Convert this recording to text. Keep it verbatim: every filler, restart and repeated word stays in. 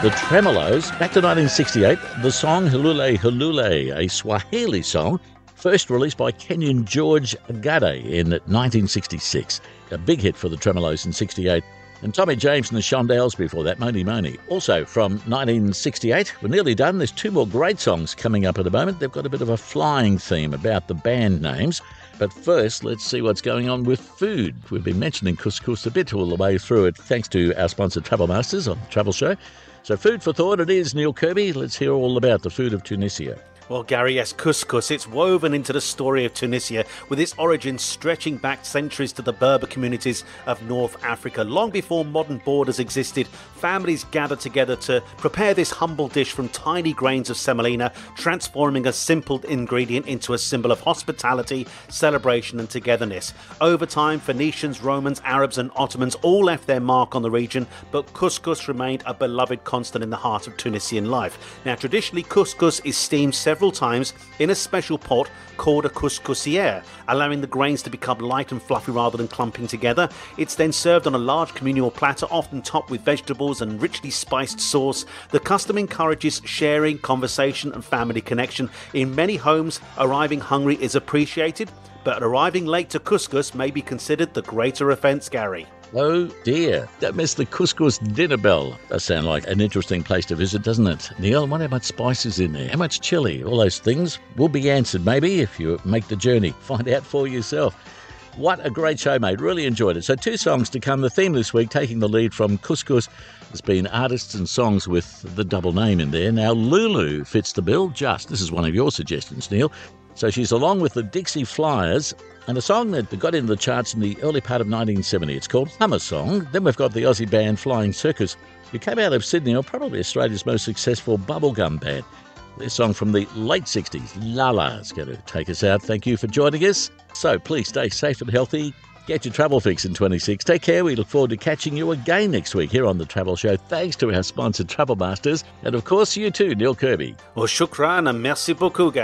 The Tremolos, back to nineteen sixty-eight, the song Hulule Hulule, a Swahili song, first released by Kenyan George Agade in nineteen sixty-six. A big hit for the Tremolos in sixty-eight. And Tommy James and the Shondells before that, Moni Moni. Also from nineteen sixty-eight, we're nearly done. There's two more great songs coming up at the moment. They've got a bit of a flying theme about the band names. But first, let's see what's going on with food. We've been mentioning couscous a bit all the way through it, thanks to our sponsor Travel Masters on the Travel Show. So food for thought it is, Neil Kirby. Let's hear all about the food of Tunisia. Well, Gary, yes, couscous, it's woven into the story of Tunisia, with its origins stretching back centuries to the Berber communities of North Africa. Long before modern borders existed, families gathered together to prepare this humble dish from tiny grains of semolina, transforming a simple ingredient into a symbol of hospitality, celebration and togetherness. Over time, Phoenicians, Romans, Arabs and Ottomans all left their mark on the region, but couscous remained a beloved constant in the heart of Tunisian life. Now, traditionally, couscous is steamed several several times in a special pot called a couscousière, allowing the grains to become light and fluffy rather than clumping together. It's then served on a large communal platter, often topped with vegetables and richly spiced sauce. The custom encourages sharing, conversation and family connection. In many homes, arriving hungry is appreciated, but arriving late to couscous may be considered the greater offence, Gary. Oh dear, don't miss the couscous dinner bell. Does sound like an interesting place to visit, doesn't it? Neil, I wonder how much spice is in there, how much chili, all those things will be answered maybe if you make the journey. Find out for yourself. What a great show, mate. Really enjoyed it. So two songs to come. The theme this week, taking the lead from couscous, has been artists and songs with the double name in there. Now Lulu fits the bill just. This is one of your suggestions, Neil. So she's along with the Dixie Flyers and a song that got into the charts in the early part of nineteen seventy. It's called Summer Song. Then we've got the Aussie band Flying Circus, who came out of Sydney, or probably Australia's most successful bubblegum band. Their song from the late sixties, La La, is going to take us out. Thank you for joining us. So please stay safe and healthy. Get your travel fix in twenty-six. Take care. We look forward to catching you again next week here on The Travel Show. Thanks to our sponsor, Travel Masters. And of course, you too, Neil Kirby. Well, shukran and merci beaucoup, Gary.